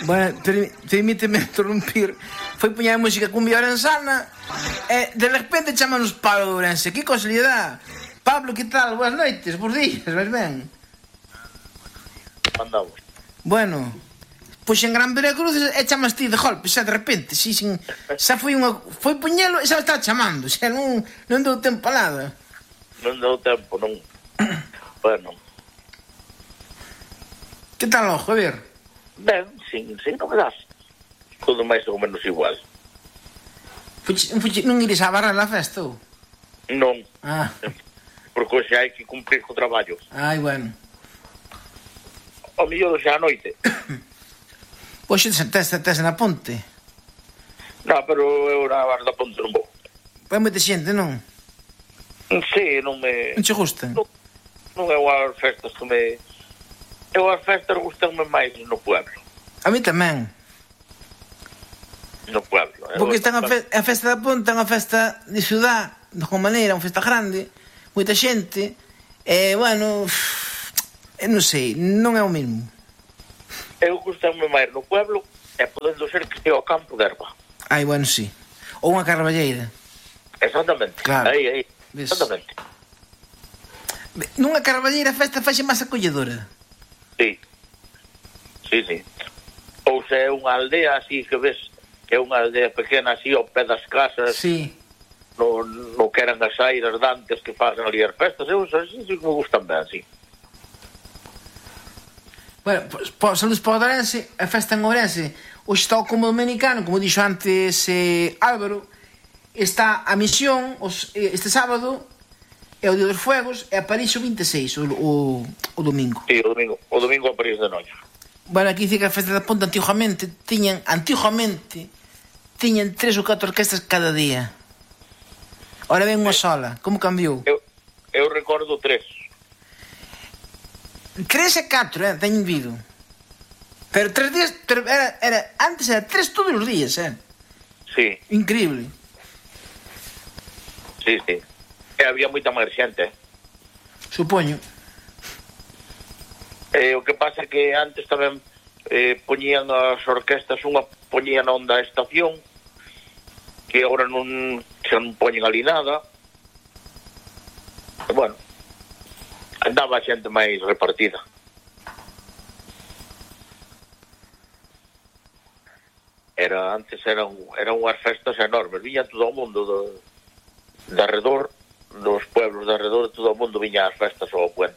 Bueno, permíteme interrumpir. Foi poñer a música cumbia orensana e de repente chamanos Pablo de Ourense. Que casualidade. Pablo, que tal? Boas noites, bons días, vais ben? Andamos. Bueno, pois en Gran Veracruz e chamas ti de golpe, xa de repente, si, sin, xa foi poñelo e xa me está chamando, xa non deu tempo a nada. Non deu tempo, non. Bueno. Que tal, ojo, a ver? Ben, sin novedades. Todo máis ou menos igual. Non iris a barrar a festa, ou? Non. Ah. Porque hoxe hai que cumprir co traballo. Ai, bueno. O mellor xa a noite. Pois tes na ponte. Non, pero eu na barra da ponte non vou. Vai moita xente, non? Sí, non me... Non che gustan? Non é unhas festas que me... Eu as festas gustanme máis no pueblo. A mí tamén. No pueblo. Porque está a festa da ponte, é unha festa de ciudad, de alguma maneira, unha festa grande, moita xente, e, bueno, non sei, non é o mesmo. Eu gustanme máis no pueblo e podendo ser que estea ao campo de erva. Ai, bueno, sí. Ou unha carballeira. Exactamente. Claro. Aí. Ves? Exactamente. Nunha carballeira a festa faixe máis acolledora. Sí. Ou se é unha aldea así que ves que é unha aldea pequena así ao pé das casas. Sí. No que eran as airas dantes que fasen ali as festas. Eu así que me gustan ben, así. Bueno, saludos para o Ourense, a festa en Ourense. Hoxe está o como dominicano, como dixo antes Álvaro. Está a misión este sábado, é o Día dos Fuegos, e a París o 26, o domingo. Sí, o domingo a París de noite. Bueno, aquí dice que a festa da ponte antiguamente tiñan 3 ou 4 orquestas cada día. Ahora ven unha sola. Como cambiou? Eu recordo 3. 3 e 4, teñen vido. Pero 3 días, antes era 3 todos os días, Sí. Increíble. Sí. E había moita máis xente. Supoño. O que pasa é que antes tamén poñían as orquestas, unha poñían a Onda Estación, que agora non poñen ali nada. E, bueno, andaba a xente máis repartida. Antes eran unhas festas enormes, viña todo o mundo de arredor, dos pueblos de arredor, todo o mundo viña ás festas ao puente.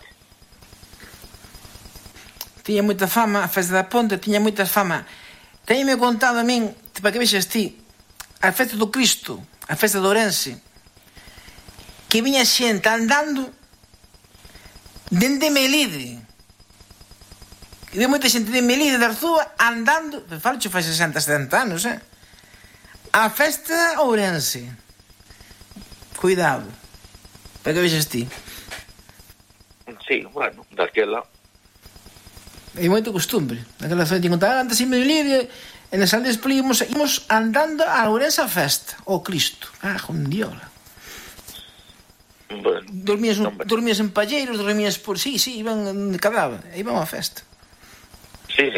Tiña moita fama, a festa da ponte tiña moita fama. Teñeme contado a min, para que vexas ti, a festa do Cristo, a festa do Ourense, que viña xente andando dende Melide. Que ve moita xente de Melide, de Arzúa, andando, falo che fai 60, 70 anos, a festa Ourense. Cuidado, para que vexas ti. Sí, bueno, daquela... É moito costumbre. Naquela festa te contaba antes en Melide, e nas aldeas ímos andando a Ourense a festa, ao Cristo. Jondiola. Bueno, dormías en palleiros, dormías por... Sí, iban de cadaba, iban a festa. Sí.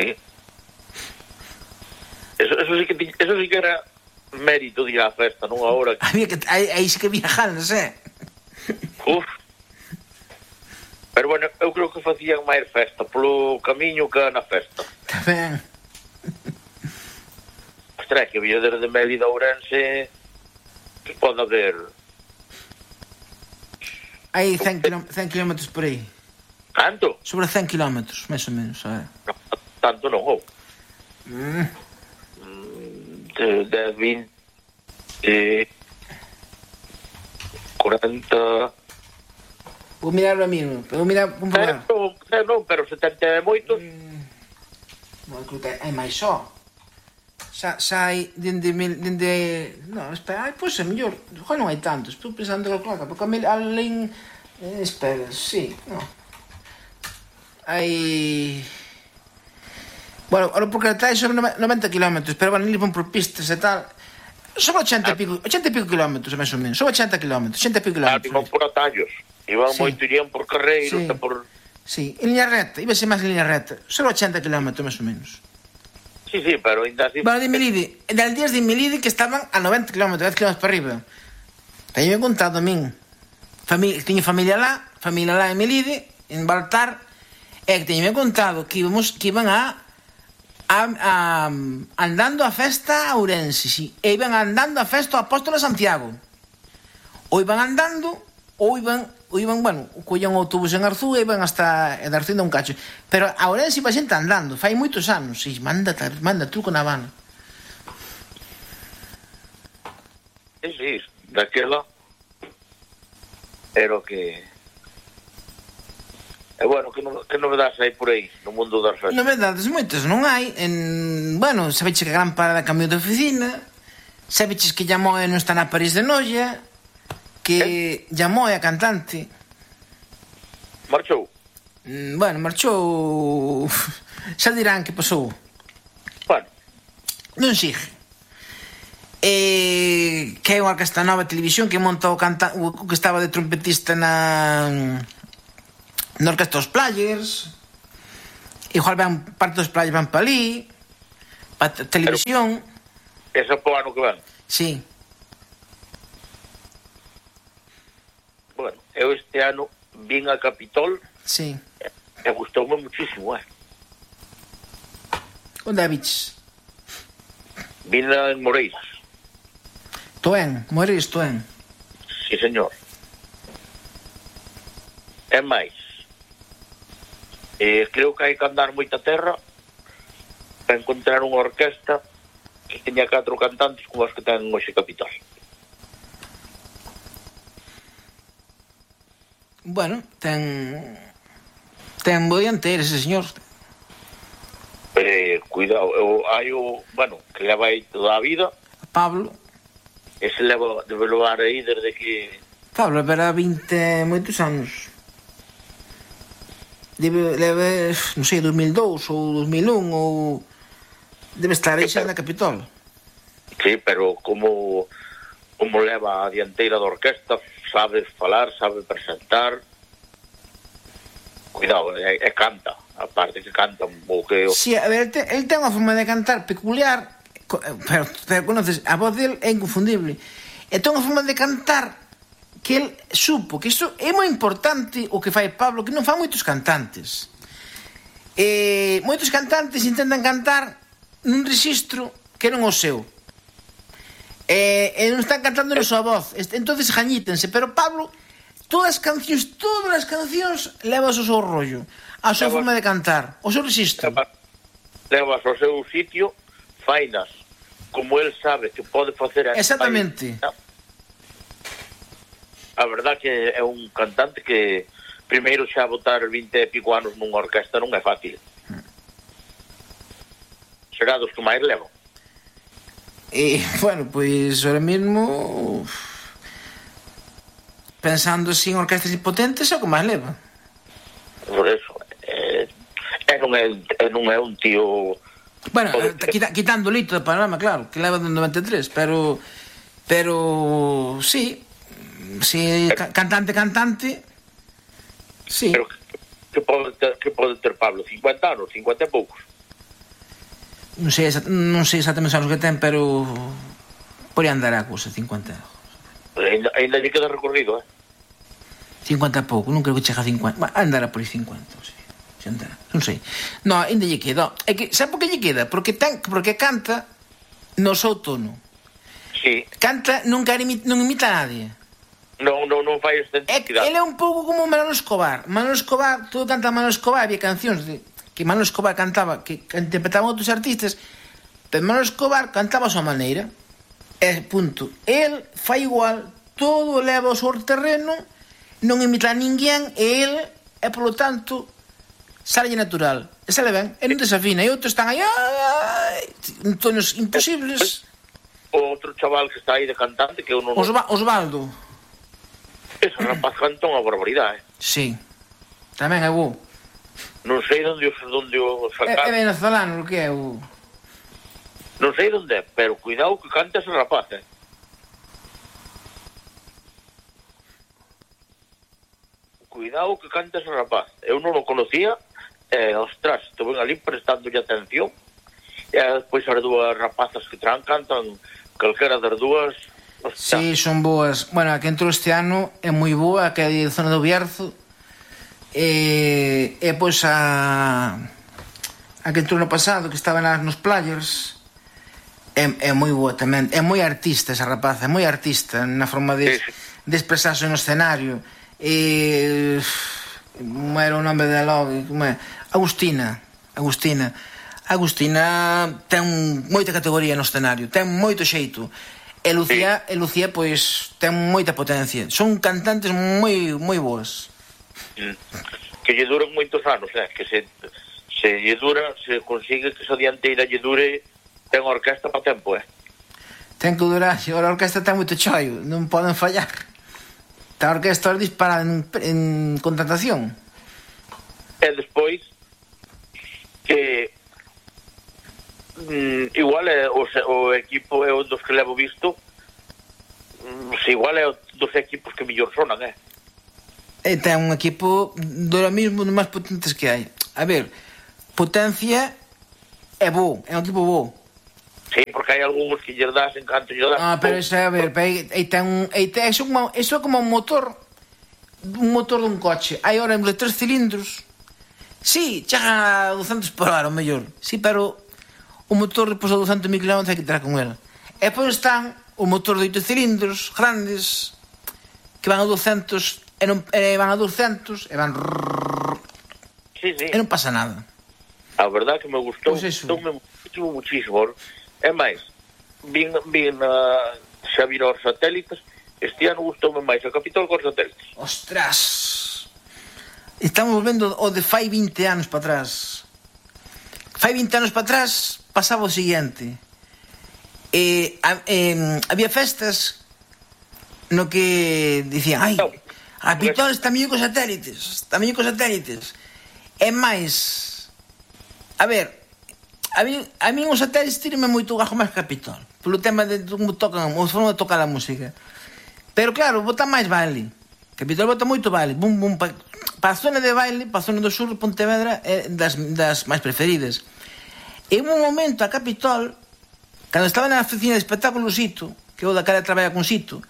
Eso sí que era mérito de ir á festa, non a hora. Aí sí que viajanas, Uf. Pero bueno, eu creo que facían máis festa polo camiño que na festa. Tamén. Ostras, que vía desde Melide a Ourense, que pode haber... Hai 100 kilómetros por aí. Canto? Sobre 100 kilómetros, máis ou menos, Tanto non, ou? 10, 20, 40... Vou mirarlo a mí, vou probar. Non, pero 70 é moito. Non, creo que hai máis só. Xa hai dende... Non, espera, pois é mellor. Non hai tantos, estou pensando que claro, porque alén... Espera, sí, non. Hai... Bueno, ahora porque está sobre 90 kilómetros, pero bueno, eles van por pistas e tal. Sobre 80 e pico kilómetros, máis ou menos. Sobre 80 kilómetros, 80 e pico kilómetros. Iban por atallos. Iban moito, irían por carreiros, por... Sí, en liña recta, iba a ser máis en liña recta. Sobre 80 kilómetros, máis ou menos. Sí, pero ainda así... Bueno, de Melide, de aldeas de Melide que estaban a 90 km, 10 km para arriba. Teño contado a min. Tiño familia lá en Melide, en Baltar, e que teño contado que iban andando a festa a Ourense, sí. E iban andando a festa ao Apóstolo Santiago. Ou iban andando, ou iban, bueno, collían o autobús en Arzú e iban hasta Darcindo un cacho. Pero a Ourense iba xente andando, fai moitos anos. E manda truco na Habana. Sí, daquela era o que... E bueno, que novedades hai por aí no mundo das festas? Novedades moitas non hai. Bueno, sabeches que a gran parada cambiou de oficina, sabeches que Llamoe non está na París de Noia, que Llamoe a cantante marchou. Bueno, marchou. Xa dirán que pasou. Bueno, non sigue. Que é unha orquesta nova de televisión que montou o que estaba de trompetista na orquesta dos Players. Igual parte dos Players van para ali, para televisión. Esa po ano que ven. Sí. Bueno, eu este ano vin a Capitol. Sí. E gustoume muchísimo, Onde a biches? Vina en Moreiras. Moreiras, Toen. Sí, señor. É máis, creo que hai que andar moita terra para encontrar unha orquesta que teña 4 cantantes como as que ten hoxe Capitol. Bueno, ten bo dianteiro ese señor. Cuidado, hai bueno, que leva aí toda a vida, Pablo. Ese debe levar aí desde que... Pablo, verá 20 moitos anos. Debe, non sei, 2002 ou 2001 ou... Debe estar aí xa na Capitol. Sí, pero como leva a dianteira da orquesta, sabe falar, sabe presentar. Cuidado, e canta. A parte que canta o que... Sí, a ver, el ten unha forma de cantar peculiar, pero conoces, a voz dele é inconfundible. E ten unha forma de cantar que el supo, que iso é moi importante o que fai Pablo, que non fan moitos cantantes. Moitos cantantes intentan cantar nun registro que non o seu. E non están cantando na súa voz, entonces jañítense, pero Pablo, todas as cancións levas o seu rollo, a súa forma de cantar, o seu registro. Levas ao seu sitio, fainas como el sabe que pode facer. Exactamente. A verdad que é un cantante que primeiro xa botar 20 e pico anos nunha orquesta non é fácil. Será dos que máis levan. Bueno, pois ahora mesmo, pensando así en orquestas impotentes, é o que máis leva. Por eso non é un tío... Bueno, quitando o Lito de Panorama, claro, que leva do 93, pero sí, cantante, sí. Pero que pode ter Pablo? 50 anos, 50 e poucos? Non sei exatamente os anos que ten, pero por aí andará a cousa, 50. Ainda lle queda recorrido, 50 e pouco, non creo que chegue a 50. Andará por aí 50, non sei. No, ainda lle queda. É que, sabe por que lle queda? Porque canta no seu tono. Sí. Canta, non imita a nadie. Non fai esta identidade. Ele é un pouco como Manolo Escobar. Todo canta Manolo Escobar, había cancións que Manolo Escobar cantaba, que interpretaban outros artistas, pero Manolo Escobar cantaba a súa maneira. Punto. El fai igual, todo leva ao seu terreno, non imita a ninguén, e el, polo tanto, sale natural. E sale ben, e non desafina. E outros están aí, en tonos imposibles. Outro chaval que está aí de cantante que eu non... Osvaldo. Ese rapaz canta unha barbaridade, Sí, tamén é bo. Non sei onde o sacar. É venezolano, o que é o... Non sei onde é, pero cuidado que canta ese rapaz, Cuidado que canta ese rapaz. Eu non o conocía, ostras, estuve ali prestándolle atención, e despois as dúas rapazas que cantan, calquera das dúas. Sí, son boas. Bueno, a que entrou este ano é moi boa, que é de Zona do Bierzo. E pois a que entrou no pasado, que estaba nos Players, é moi boa tamén. É moi artista esa rapaza, é moi artista na forma de expresarse no escenario. Como era o nome dela? Agustina ten moita categoría no escenario, ten moito xeito. E Lucía, pois, ten moita potencia. Son cantantes moi boas. Que lle duran moitos anos, que se lle dura, se consigue que esa dianteira lle dure, ten orquesta para tempo, Ten que durar, a orquesta ten moito choio, non poden fallar. A orquesta dispara en contratación. E despois que igual é o equipo é un dos que levo visto, igual é dos equipos que mellor sonan, E ten un equipo do mismo dos máis potentes que hai. A ver, potencia é bo, é un equipo bo. Sí, porque hai algúns que lles das en canto lles das. Pero isso, a ver, eso é como un motor dun coche. Hai ahora de 3 cilindros. Sí, chega a 200 por hora, o mellor. Sí, pero o motor depois a 200.000 km hai que tirar con ele. E depois están o motor de 8 cilindros grandes que van a 200 e van a 200 e van sí. E non pasa nada. A verdade que me gustou, muchísimo. É máis, vin xa vir aos satélites. Este ano gustoume máis a Capitol que os satélites. Ostras, estamos vendo o de fai 20 anos para atrás. Fai 20 anos para atrás pasaba o seguinte. Había festas no que dicían, ai, a Capitol está mellor cos satélites. É máis, a ver, a mí os satélites tírenme moito gajo máis que Capitol, polo tema de como tocan, o forma de tocar a música. Pero claro, bota máis baile. Capitol bota moito baile. Bum, bum, para a zona de baile, para a zona do sur de Pontevedra, é das máis preferidas. E un momento a Capitol, cando estaba na oficina de espectáculos Sito, que o da cara traballa con Sito,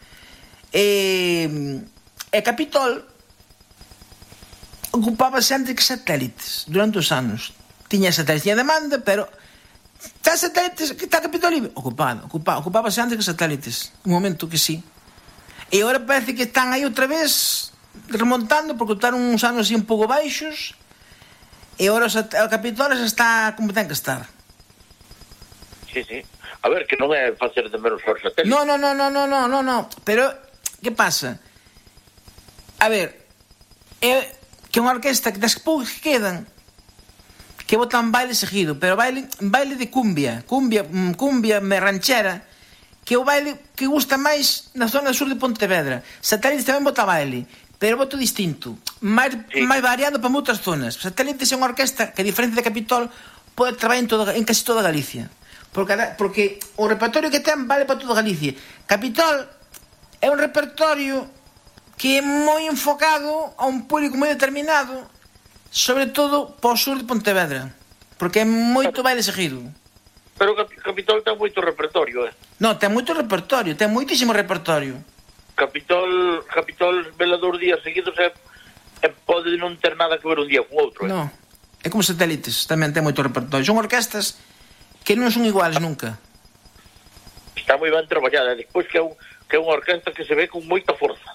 e Capitol ocupábase antes que satélites durante os anos. Tiña satélites, tiña demanda, pero está satélites, que está Capitol libre? Ocupábase antes que satélites. Un momento que sí. E agora parece que están aí outra vez remontando, porque estaron uns anos así un pouco baixos, e agora a Capitol está como ten que estar. Sí. A ver, que non é facer de menos os satélites. No. Pero, que pasa? A ver, é que unha orquesta que das poucas que quedan que botan baile seguido, pero baile de cumbia ranchera, que é o baile que gusta máis na zona sur de Pontevedra. Satélites tamén bota baile, pero bota distinto, máis variado para moitas zonas. Satélites é unha orquesta que, a diferencia de Capitol, pode traballar en casi toda Galicia, porque o repertorio que ten vale para toda Galicia. Capitol é un repertorio que é moi enfocado a un público moi determinado, sobre todo para o sur de Pontevedra, porque é moito baile seguido. Pero Capitol ten moito repertorio, Non, ten moito repertorio, ten moitísimo repertorio. Capitol vela 2 días seguidos e pode non ter nada que ver un día con outro. Non, é como satélites, tamén ten moito repertorio. Son orquestas que non son iguales nunca. Está moi ben traballada, despois que é unha orquesta que se ve con moita forza.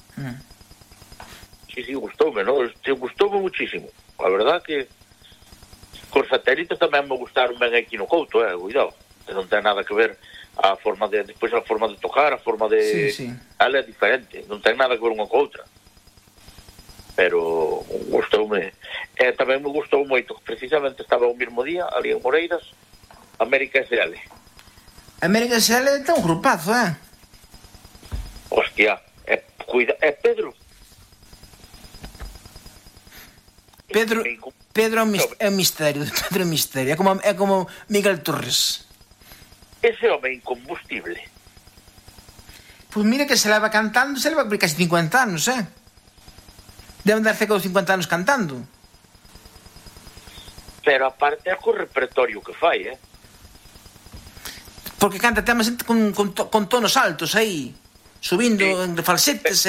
Sí, gustoume, non? Gustoume muchísimo. A verdad que cos satélites tamén me gustaron ben aquí no Couto, cuidado, que non ten nada que ver a forma de, despois a forma de tocar, a forma de... Sí. Ela é diferente, non ten nada que ver unha co outra. Pero gustoume. E tamén me gustou moito, precisamente estaba o mesmo día, ali en Moreiras, América SL. América SL ten un grupazo, Hostia, cuida, Pedro é un misterio. Pedro é un misterio. É como Miguel Torres. Ese home incombustible. Pois mira que se leva cantando, se leva por casi 50 anos, Deben dar cerca dos 50 anos cantando. Pero aparte é co repertorio que fai, Porque canta temas con tonos altos aí, subindo en falsetes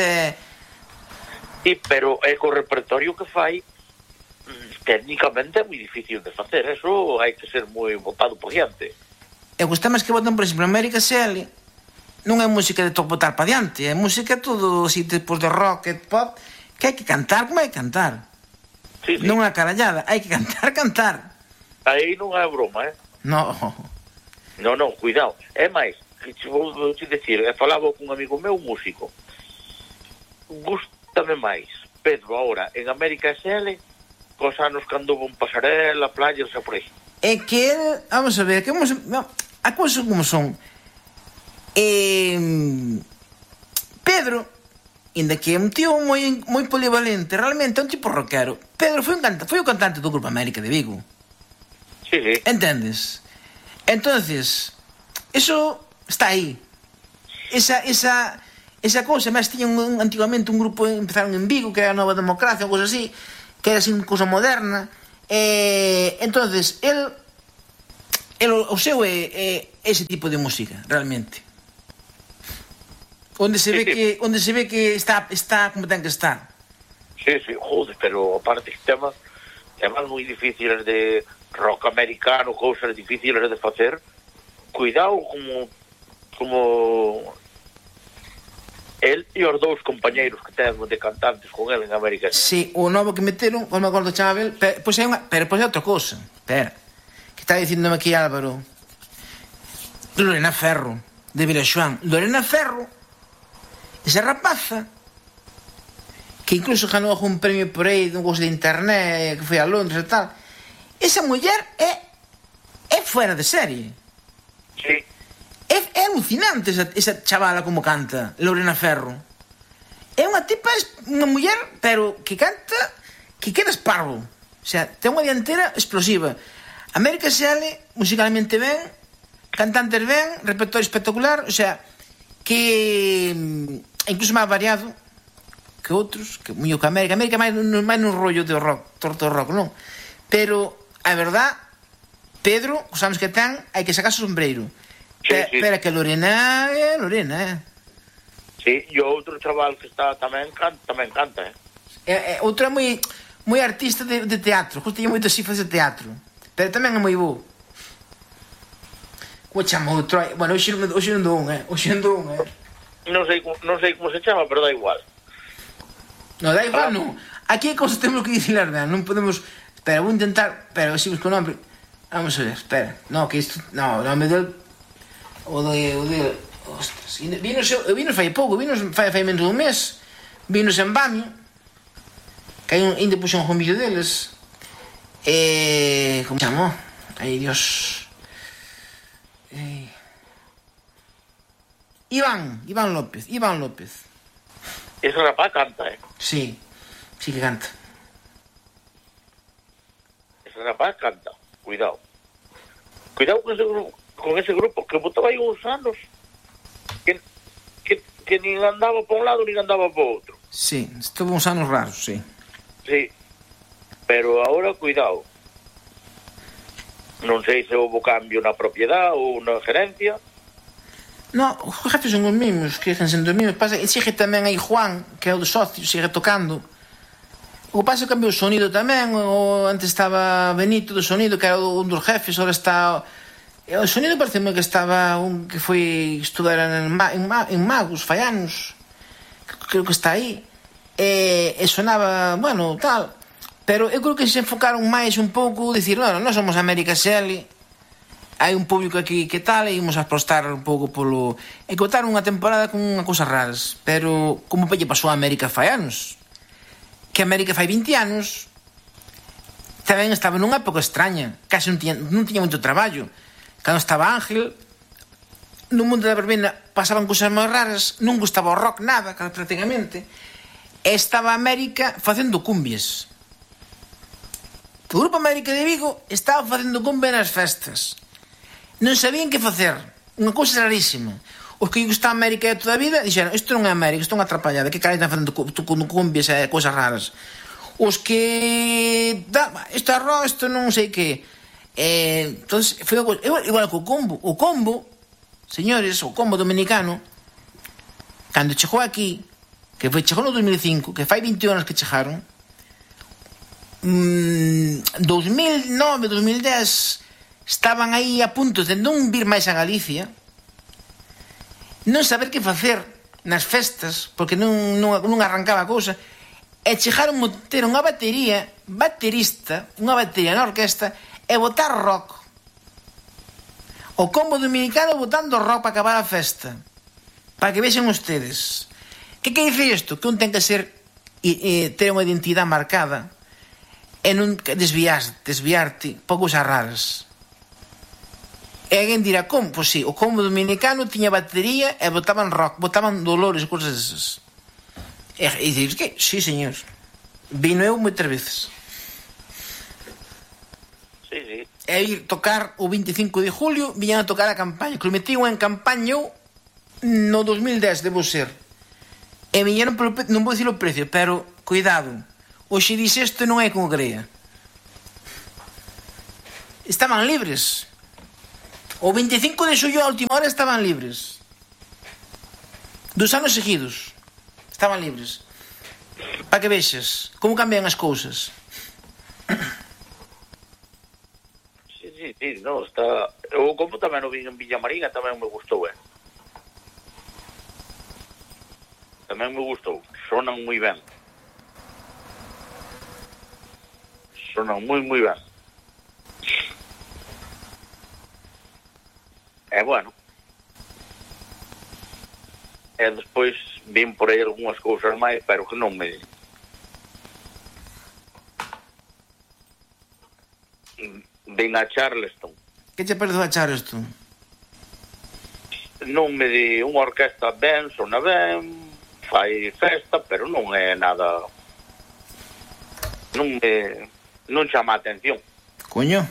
pero é co repertorio que fai técnicamente é moi difícil de facer, eso hai que ser moi botado por diante. E os temas que botan, por exemplo, América SL non é música de botar para diante, é música todo así, tipos de rock e pop, que hai que cantar como hai que cantar. Sí. Non é carallada, hai que cantar. Aí non é broma, No, cuidado. É máis, que vou te decir, falaba con un amigo meu, músico. Gústame máis Pedro ahora en América SL cos anos que anduvo en Pasarela, playas e por aí. É que el, vamos a ver, a cousas como son. Pedro, inda que é un tío moi polivalente, realmente é un tipo rockero. Pedro foi o cantante do Grupo América de Vigo. Sí. Entendes? Entonces, eso está aí. Esa cousa, máis tiñan antigamente un grupo, empezaron en Vigo, que era a Nova Democracia, ou cousa así, que era así unha cousa moderna. Entonces, o seu é ese tipo de música, realmente. Onde se ve que está como ten que estar. Sí, joder, pero aparte temas moi difíciles de rock americano, cousas difíciles de facer. Cuidado como el e os dous compañeiros que ten de cantantes con el en América. Sí, o novo que meteron, non me acordo chaval, pero é outra cousa. Espera, que está dicíndome aquí Álvaro. Lorena Ferro, de Vilaxoán. Lorena Ferro, esa rapaza, que incluso ganou un premio por aí dun cousa de internet, que foi a Londres e tal. Esa muller é fuera de serie. Sí. É alucinante esa chavala como canta, Lorena Ferro. É unha tipa, unha muller, pero que canta, que quedas parvo. O sea, ten unha diantera explosiva. América SL, musicalmente ben, cantantes ben, repertorio espectacular, o sea, que incluso máis variado que outros, que moi que América máis nun rollo de rock, torto rock, non? Pero, a verdad, Pedro, os anos que ten, hai que sacar o sombreiro. Sí. Pero que Lorena é Lorena, Sí, e outro chaval que está tamén canta, outro é moi artista de teatro, justo tiña moitos cifras de teatro, pero tamén é moi bo. Como chama outro? Bueno, hoxe non dou un, Non sei como se chama, pero da igual. Non, da igual, non. Aquí é cosas temos que dicir, non podemos... Espera, vou intentar... Espera, si busco o nombre. Vamos a ver, espera. No, que isto... No, o nome del... O de... Ostras, vinos fai pouco, vinos fai menos dun mes. Vinos en Bamio, que hai ainda puxen un vídeo deles. Como chamou? Ai, Dios. Iván López. Ese rapaz canta, Sí que canta. Ese rapaz canta, cuidado con ese grupo que botaba aí uns anos que nin andaba por un lado nin andaba por outro. Sí, estuvo uns anos raros, sí. Sí, pero ahora cuidado, non sei se houve cambio na propiedade ou na gerencia. No, os jefes son os mismos, que sendo os mismos. Pasa que sigue tamén aí Juan, que é o do socio, sigue tocando. O que pasa é que cambiou o sonido tamén. Antes estaba Benito do sonido, que era un dos jefes, ahora está... O sonido parece que estaba un que foi estudar en Magos, fai anos. Creo que está aí. E sonaba, bueno, tal. Pero eu creo que se enfocaron máis un pouco, dicir, non somos América SL, hai un público aquí que tal, e imos a apostar un pouco polo... E que botaron unha temporada con unha cousas raras, pero como lle pasou a América fai anos, que América fai 20 anos tamén estaba nunha época extraña, case non tiña moito traballo. Cando estaba Ángel, no mundo da verbena pasaban cousas moi raras, non gustaba o rock nada, prácticamente, e estaba América facendo cumbias. O Grupo América de Vigo estaba facendo cumbia nas festas. Non sabían que facer, unha cousa rarísima. Os que gustaba América de toda a vida dixeron, isto non é América, isto é unha atrapallada, que carai están facendo cumbias e cousas raras. Os que... isto é rock, isto non sei que... Entón, foi igual que o combo. O combo señores, o combo dominicano, cando chegou aquí, chegou no 2005, que fai 20 anos que chegaron, 2009, 2010, estaban aí a punto de non vir máis a Galicia, non saber que facer nas festas, porque non arrancaba a cousa, e chegaron a ter unha baterista, unha batería na orquesta, e botar rock. O combo dominicano botando rock para acabar a festa, para que vexen ustedes. Que dice isto? Que un ten que ser ter unha identidade marcada e non desviarte por cousas raras. E alguén dirá, como? Pois sí, o combo dominicano tiña batería e botaban rock, botaban Dolores, cousas esas. E dices que? Sí, señor. Vino eu moitas veces. Sí. E ir tocar o 25 de julio, viñan a tocar a campaña, que lo metían en campaña no 2010, debo ser. E viñeron polo precio, non vou dicir o precio, pero cuidado, hoxe dixe isto non é como crea. Estaban libres. O 25 de xullo a última hora estaban libres. 2 anos seguidos estaban libres. Para que vexas como cambian as cousas. Sí, no, está... O como tamén o vin en Villamarín tamén me gustou, Tamén me gustou. Sonan moi ben. Sonan moi ben. Bueno. E despois vin por aí algunhas cousas máis, pero que non me... Vin a Charleston. Que che pareceu a Charleston? Non me di unha orquesta ben, sona ben, fai festa, pero non é nada... Non chama a atención. Coño.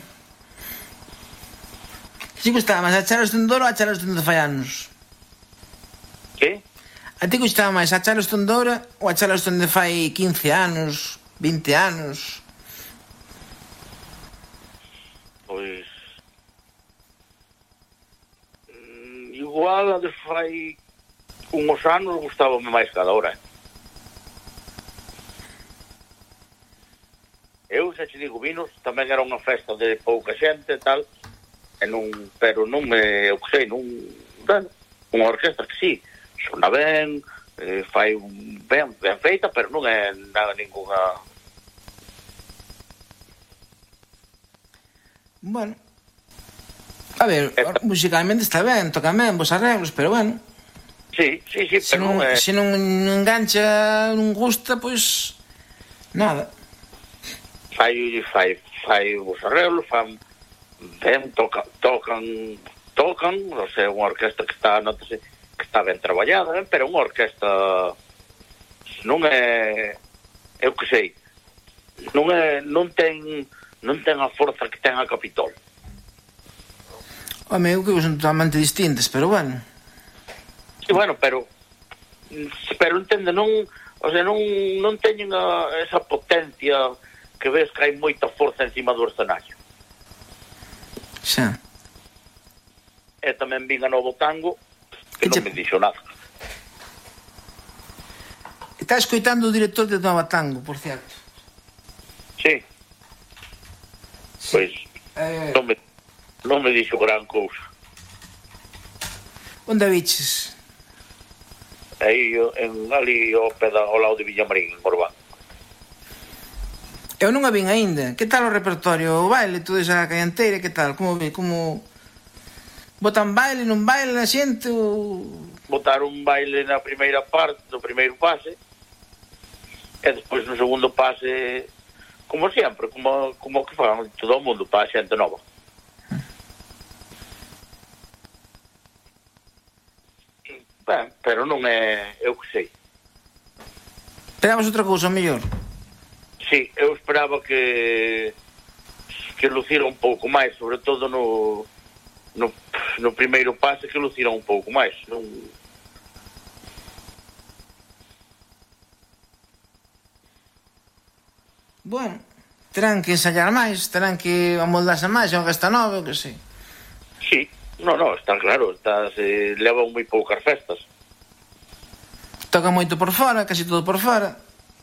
Que te gustaba máis a Charleston de Ouro ou a Charleston de fai anos? Que? A ti gustaba máis a Charleston de Ouro ou a Charleston de fai 15 anos, 20 anos? Pois... Igual a de fai uns anos gustábame máis cada hora. Eu, xa te digo, vinos, tamén era unha festa de pouca xente e tal, pero non me... Eu que sei, non... Unha orquesta que sí, sona ben, fai ben feita, pero non é nada ninguna... Bueno, a ver, musicalmente está ben, toca ben, vos arreglos, pero bueno. Sí, pero non é... Se non engancha, non gusta, pois... Nada. Fai os arreglos, fan ben, tocan, non sei, unha orquesta que está, notase, que está ben traballada, pero unha orquesta non é... Eu que sei, non ten a forza que ten a Capitol. Home, eu que son totalmente distintas, pero bueno. Sí, bueno, pero entende, non, o sea, non teñen esa potencia que ves que hai moita forza encima do escenario. Xa. E tamén vin a Novo Tango, que non me dixo nada. Está escoitando o director de Novo Tango, por certo. Sí. Pois non me dixo gran cousa. Onde viches? Aí ali ao lado de Villamarín, en Orbán. Eu non a vin aínda. Que tal o repertorio? O baile, toda esa callanteira, que tal? Como botan baile, non baile a xente ou... Botaron un baile na primeira parte, no primeiro pase, e despois no segundo pase, como sempre, como que fan todo o mundo para a xente nova. Ben, pero non é... Eu que sei. Esperamos outra cousa mellor. Sí, eu esperaba que lucira un pouco máis, sobre todo no primeiro pase, que lucira un pouco máis. Non... Bueno, terán que ensayar máis, terán que amoldarse máis, aunque está nova, eu que sei. Sí, No, está claro, levan moi poucas festas. Toca moito por fora, casi todo por fora.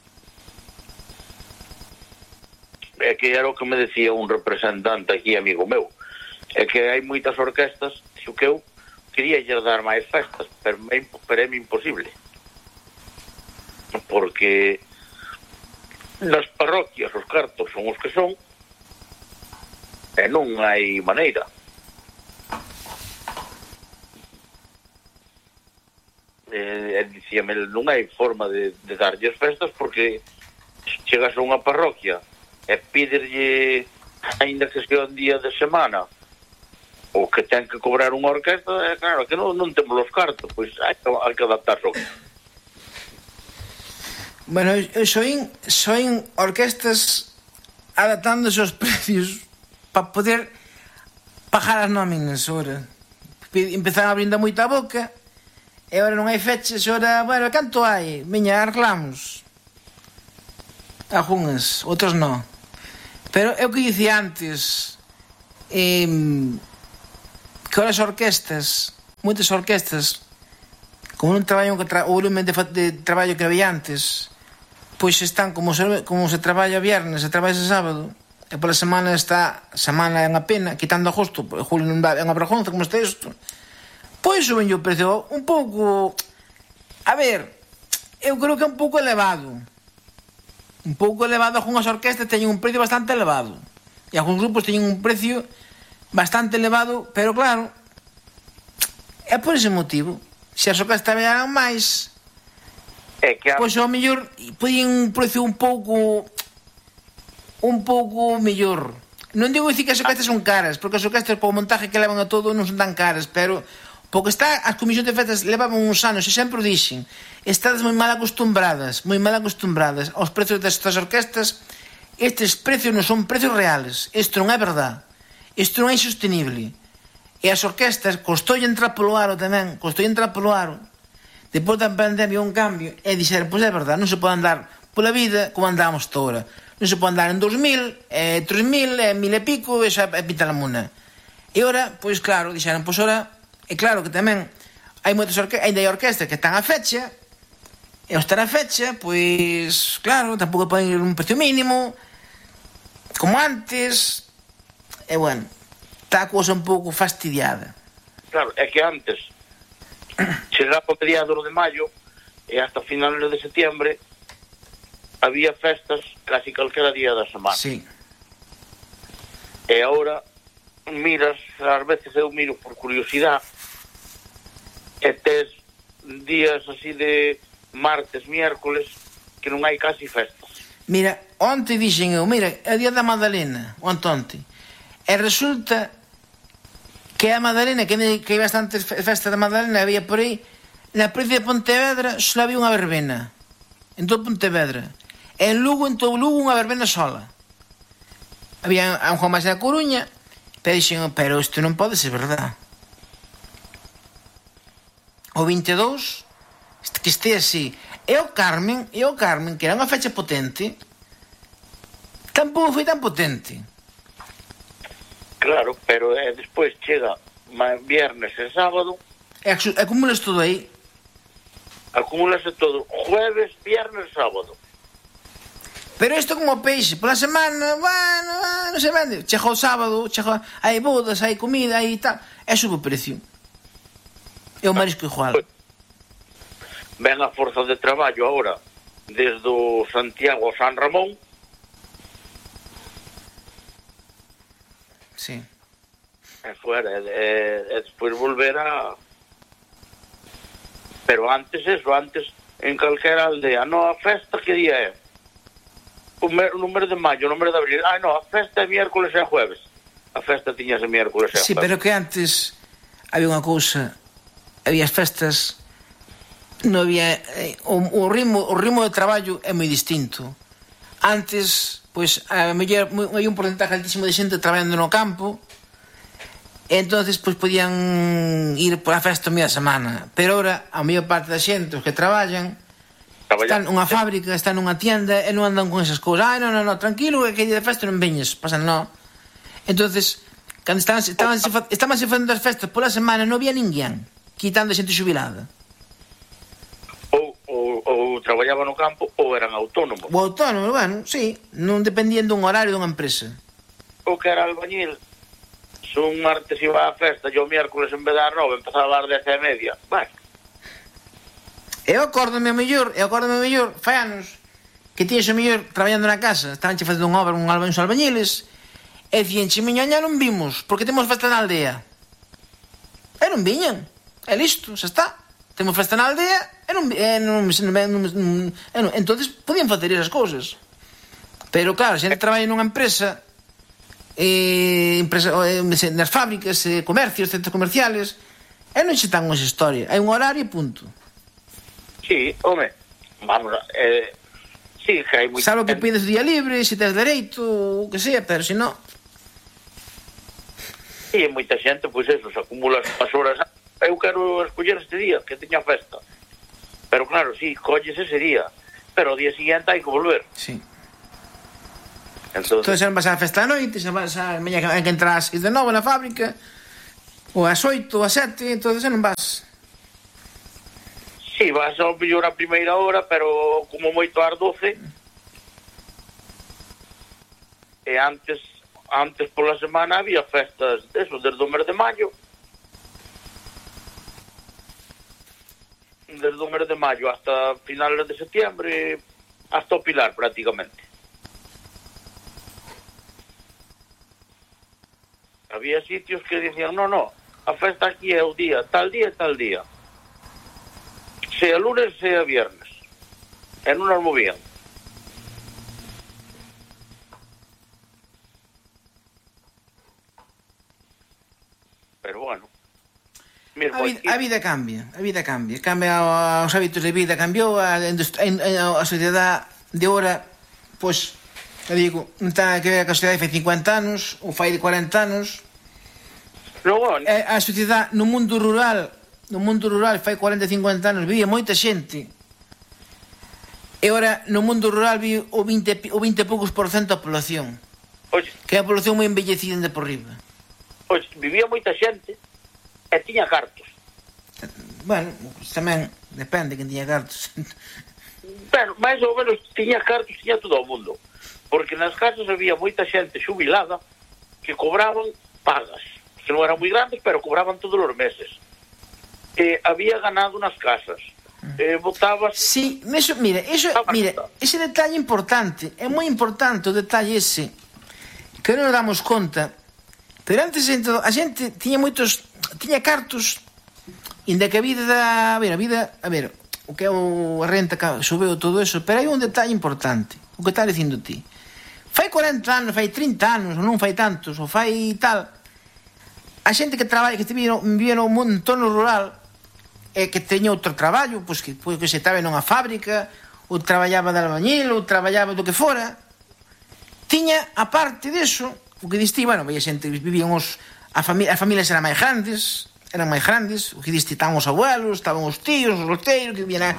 É que era o que me decía un representante aquí, amigo meu, é que hai moitas orquestas que eu quería lle dar máis festas, pero é imposible, porque nas parroquias os cartos son os que son e non hai maneira. Dicíame, non hai forma de darlles festas, porque chegas a unha parroquia e píderlle, ainda que sea un día de semana, o que ten que cobrar unha orquesta, claro, que non temos os cartos, pois hai que adaptarse ao que. Bueno, soin orquestas adaptándose aos precios para poder pagar as nóminas. Ora, empezaron abrindo moita boca e agora non hai fechas. Ora, bueno, canto hai? Veña, arreglamos. Algúnas, outras non. Pero é o que dicía antes, que ahora as orquestas, moitas orquestas, como non traballan o volumen de traballo que había antes, pois están como se traballa viernes e traballa sábado, e pola semana é unha pena, quitando agosto, julio non dá, é unha vergonza como está isto, pois suben o precio un pouco, a ver, eu creo que é un pouco elevado. Algúnas orquestas teñen un precio bastante elevado e algúns grupos teñen un precio bastante elevado, pero claro, é por ese motivo. Se as orquestas traballaran máis, pois ao mellor podían un precio un pouco mellor. Non digo dicir que as orquestas son caras, porque as orquestas por montaje que levan a todo non son tan caras, pero porque as comisións de festas levaban uns anos e sempre o dixen, estades moi mal acostumbradas aos precios destas orquestas. Estes precios non son precios reales, isto non é verdad, isto non é insostenible. E as orquestas costoulle entrar polo aro tamén, depois da pandemia un cambio, e dixeron, pois é verdad, non se pode andar pola vida como andábamos toda, non se pode andar en 2000, 3000, 1000 e pico, e xa pinta la mona. E ora, pois claro, dixeron, pois ora, e claro que tamén hai moitas orquestas, ainda hai orquestas que están a fecha, e ao estar a fecha, pois claro, tampouco poden ir un precio mínimo como antes, e bueno, está a cousa un pouco fastidiada. Claro, é que antes chegaba o mediados de maio e hasta finales de setiembre había festas casi calquera día da semana. Sí. E agora miras, ás veces eu miro por curiosidade, e tes días así de martes, miércoles, que non hai casi festas. Mira, onte dixen eu, mira, é o día da Madalena, onte, e resulta que a Madalena, que hai bastantes festas da Madalena, había por aí, na provincia de Pontevedra só había unha verbena, en todo Pontevedra, e en Lugo, en todo Lugo, unha verbena sola. Había un Juan máis da Coruña, pero dixen, pero isto non pode ser verdad. O 22, que este así. E o Carmen, que era unha fecha potente, tampouco foi tan potente. Claro, pero despois chega viernes e sábado, E acumulas todo aí. Acumúlase todo, jueves, viernes, sábado. Pero isto como peixe, pola semana, bueno, non se vende. Chega o sábado, hai bodas, hai comida, hai tal, e sube o precio. E o marisco igual. Ven a forza de traballo agora, desde o Santiago ao San Ramón. Sí. E fuera, e despois volver a... Pero antes en calquera aldea, no, a festa que día é? O número de maio, o número de abril. No, a festa é miércoles e jueves. A festa tiñase miércoles e jueves. Sí, pero que antes había unha cousa, había as festas, non había o ritmo de traballo é moi distinto. Antes, pois, a mellor hai un porcentaje altísimo de xente traballando no campo, e entonces pois podían ir por a festa media semana, pero ahora a maior parte da xente os que traballan están nunha fábrica, están nunha tienda e non andan con esas cousas. Non, tranquilo, que hai día de festa non veñes, pasan, non. Entonces, Cando estabanse facendo as festas pola semana, non había ninguén, quitando a xente xubilada. Ou traballaba no campo ou eran autónomos. O autónomo, bueno, sí, non dependían dun horario dunha empresa. O que era albañil, se un martes iba á festa e o miércoles en vez das 9 empezaba ás 10:30, bueno. Eu acórdome mellor, fai anos que tiñes o mellor traballando na casa, estaban che facendo unha obra, uns albañiles, e dicíanche, miñaña non vimos, porque temos festa na aldea. E non viñan, e listo, xa está. Temos festa na aldea, entonces podían facer esas cousas. Pero claro, se traballa nunha empresa, nas fábricas, comercios, centros comerciales, e non xe tan esa historia, hai un horario e punto. Sí, home, vamos, sí, que hai moita... Salvo que pides día libre, se tes dereito, o que sea, pero se non... Sí, moita xente, pois eso, se acumula as horas. Eu quero escoller este día, que teña festa. Pero claro, sí, colles ese día, pero o día siguiente hai que volver. Sí. Entonces xa non vas a festa a noite, xa vas a mañá que entras de novo na fábrica, ou ás 8 ou ás 7, entonces xa non vas. Sí, vas ao mellor a primeira hora, pero como moito ás 12. E antes pola semana había festas deso, desde o mes de maio. Desde o mes de maio hasta finales de septiembre, hasta o Pilar prácticamente. Había sitios que dicían, no, a festa aquí é o día, tal día e tal día. Sea lunes, sea viernes. E non nos movían. Pero bueno. A vida cambia. Cambia os hábitos de vida, cambiou a sociedade de ahora, pois, eu digo, non ten que ver a sociedade fai 50 anos ou fai 40 anos. A sociedade no mundo rural fai 40, 50 anos vivía moita xente, e ora no mundo rural vive o 20 e poucos por cento da población. Oye, que é a población moi envellecida de por riba. Pois vivía moita xente e tiña cartos. Bueno, tamén depende quen tiña cartos. Pero máis ou menos tiña cartos, tiña todo o mundo. Porque nas casas había moita xente xubilada que cobraban pagas, que non eran moi grandes, pero cobraban todos os meses. Había ganado nas casas. Botabas... Sí, mira, ese detalle importante, é moi importante o detalle ese, que non nos damos conta. Pero antes a xente tiña cartos, inda que a vida, o que é a renta subeu todo eso, pero hai un detalle importante, o que está dicindo ti. Fai 40 anos, fai 30 anos, ou non fai tantos, ou fai tal, a xente que traballa, que vivía no entorno rural, que teña outro traballo, pois que se estaba nunha fábrica, ou traballaba de albañil, ou traballaba do que fora, tiña, aparte deso, o que diste, bueno, veía xente, vivían as familias eran máis grandes, o que diste, estaban os abuelos, estaban os tíos, os loteiros, que vivían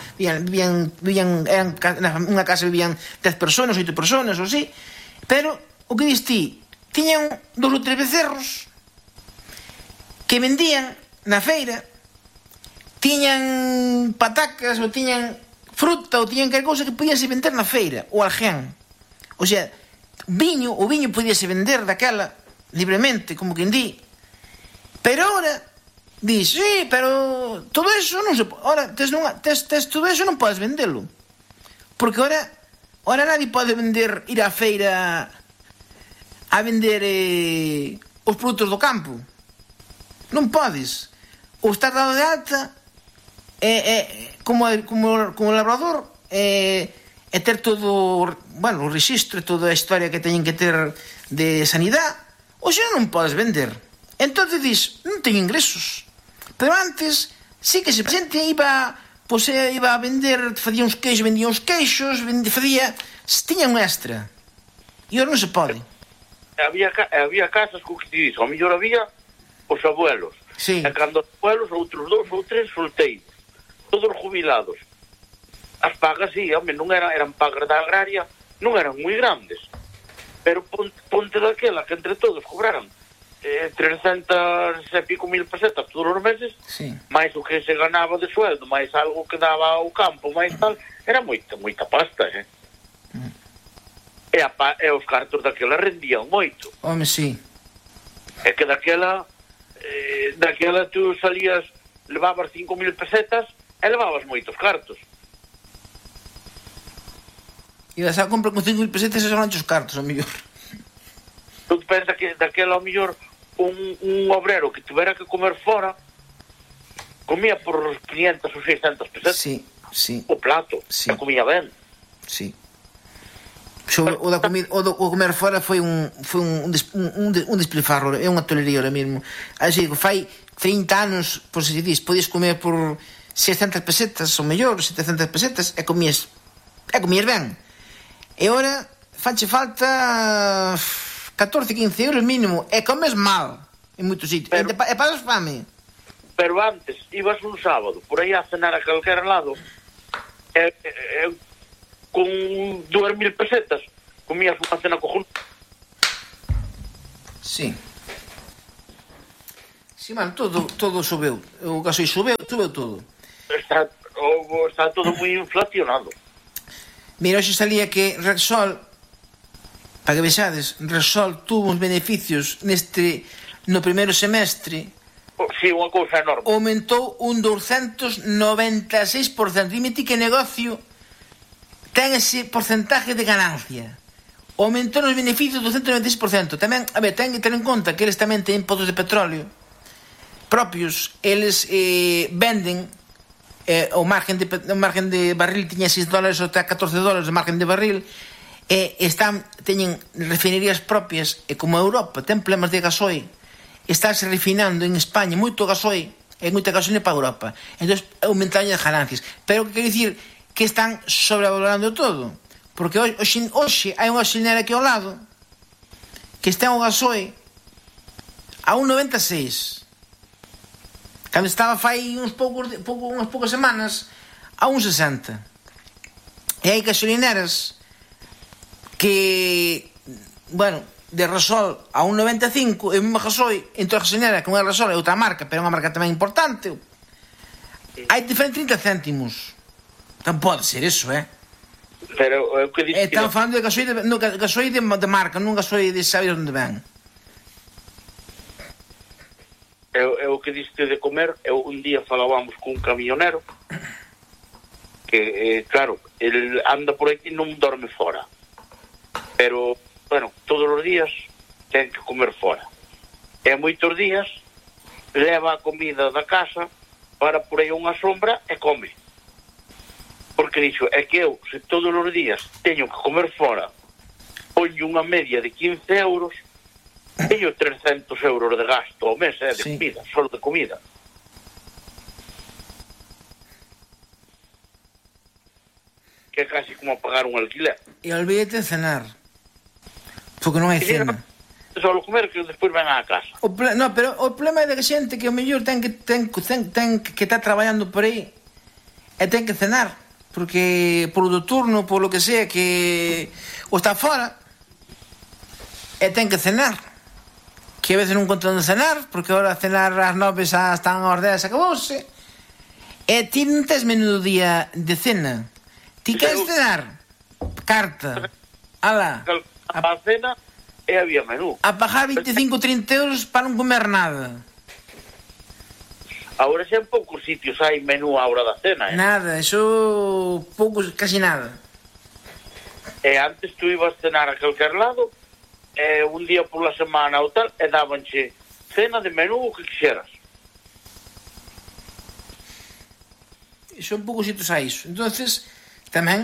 nunha casa vivían 10 personas, 8 personas, ou así, pero, o que diste, tiñan 2 ou 3 becerros que vendían na feira, tiñan patacas, ou tiñan fruta, ou tiñan que cousa que podíanse vender na feira, ou algén. O sea, o viño podíase vender daquela libremente, como quen di. Pero ahora dis, sí, pero todo eso non se pode. Ahora tes todo eso, non podes vendelo. Porque ahora nadie pode ir á feira a vender os produtos do campo. Non podes. Ou estar dado de alta como labrador e ter todo, bueno, o rexistro e toda a historia que teñen que ter de sanidade, ou xa non podes vender. Entón dis, non teño ingresos. Pero antes sí que se xente iba a vender, facía uns queixos, vendía uns queixos, tiña un extra. E ahora non se pode. Había casas que te dixo, ao mellor había os abuelos. Sí. E cando os abuelos, outros 2 ou 3 solteiros, todos jubilados. As pagas, sí, home, non eran pagas da agraria, non eran moi grandes. Pero ponte daquela que entre todos cobraran 300 e pico mil pesetas todos os meses, Sí. máis o que se ganaba de sueldo, máis algo que daba ao campo, máis tal, era moita pasta, E os cartos daquela rendían moito. Home, sí. É que daquela tú salías, levabas 5.000 pesetas e levabas moitos cartos. Ibas a comprar con 5.000 pesetas e son os cartos, ao mellor. Tu pensa que daquela ao mellor un obrero que tuvera que comer fora comía por 500 ou 600 pesetas. Sí, sí. O plato, Sí. e comía ben. Sí. O da comida, o comer fora foi un despilfarro, é unha tolería ahora mesmo. Así que fai 30 anos, por se dis, podías comer por 600 pesetas, ou mellor, 700 pesetas, e comías ben. E ora, fanche falta 14, 15 euros mínimo, e comes mal en moitos sitios, e pasas fame. Pero antes, ibas un sábado por aí a cenar a calquera lado con 2.000 pesetas comías unha cena cojonuda. Sí. Sí, man, todo subeu. O gasoil subeu todo. Está todo moi inflacionado. Mira, hoxe salía que Repsol, para que vexades, Repsol tuvo uns beneficios no primeiro semestre. Sí, unha cousa enorme. Aumentou un 296%. Dime ti que negocio ten ese porcentaje de ganancia. Aumentou os beneficios 296%. Tamén, a ver, ten que ter en conta que eles tamén teñen pozos de petróleo propios. Eles venden o margen de barril tiña $6 ou até $14 de margen de barril. Teñen refinerías propias, e como a Europa ten problemas de gasoil, estáse refinando en España moito gasoil e moita gasolina para a Europa, entón aumentaron as ganancias. Pero que quero dicir que están sobrevalorando todo, porque hoxe hai unha gasolinera aquí ao lado que está o gasoil a 1,96, cando estaba fai unhas poucas semanas a 1,60. E hai gasolineras que, bueno, de Repsol a 1,95 e o mesmo gasoil entre a gasolinera que unha Repsol e outra marca, pero unha marca tamén importante, hai diferente 30 céntimos. Non pode ser eso, Pero o que dice están falando de gasoil de marca, non gasoil de saber onde ven. É o que diste de comer. Eu un día falábamos cun camionero que, claro, ele anda por aquí e non dorme fora, pero, bueno, todos os días ten que comer fora, e moitos días leva a comida da casa para por aí unha sombra e come, porque dixo, é que eu, se todos os días teño que comer fora, poño unha media de 15 euros, teño 300 euros de gasto ao mes, de comida, só de comida. Que é casi como pagar un alquiler. E olvídate de cenar, porque non hai cena. Só comer que despois ven á casa. No, pero o problema é de que xente que o mellor ten que estar traballando por aí e ten que cenar, porque polo do turno, polo que sea, que ou está fora e ten que cenar, que a veces non contan de cenar, porque ahora cenar ás 9 xa están aos 10 acabouse, e ti non tes menú do día de cena. Ti queres cenar? Carta. Ala. A cena e había menú. A pagar 25 ou 30 euros para non comer nada. Agora xa en poucos sitios hai menú á hora da cena, Nada, eso poucos, casi nada. E antes tú ibas cenar a calquer lado, e un día pola semana ou tal, e dábanche cena de menú o que quixeras. Son poucos sitios a iso. Entonces, tamén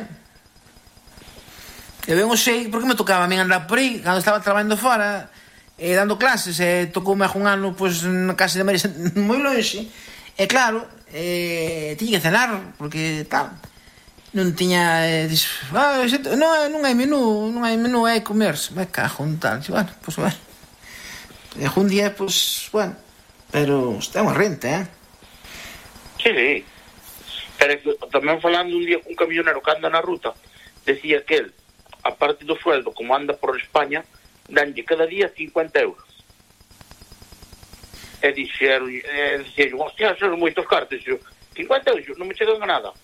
eu ben o sei, porque me tocaba a min andar por aí cando estaba traballando fora, dando clases, e tocoume un ano pois na casa de María moi lonxe, e claro, tiña que cenar, porque tal, non tiña, non hai menú, hai comerse, vai cajo, tal, bueno, pois bueno, e un día, pois, bueno, pero está unha renta, Sí. Pero tamén falando un día cun camionero que anda na ruta, decía que el, a parte do sueldo, como anda por España, danlle cada día 50 euros. e dixeron, hostia, son moitos cartos, 50 euros, non me chegan a nada.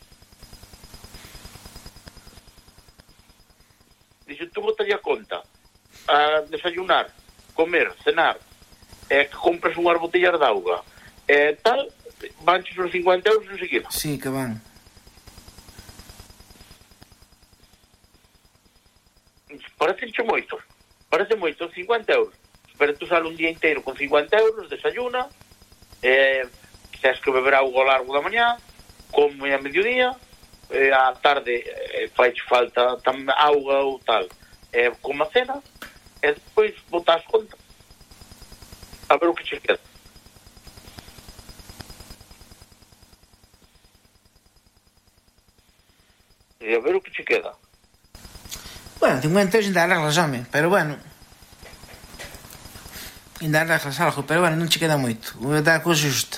Dixo, tú botalle a conta a desayunar, comer, cenar, que compras unhas botellas de auga, tal, vanches os 50 euros enseguida. Sí, que van. Parece moito, 50 euros. Pero tú sale un día inteiro con 50 euros, desayuna, tens que beber auga ao largo da mañá, come a mediodía, á tarde fai falta auga ou tal, come a cena, e despois botas conta. A ver o que che queda. E a ver o que che queda. Bueno, 50 euros ainda arreglas, home, pero bueno. Ainda arreglas algo, pero bueno, non che queda moito. Vou dar a cousa xusta.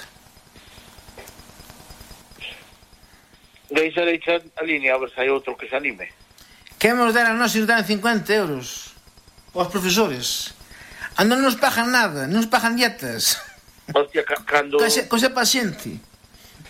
Deixa a línea a ver se hai outro que se anime. Que nos dar a nós e nos dan 50 euros aos profesores. Non nos pagan nada, non nos pagan dietas. Hostia, cando... Cosa pa xente.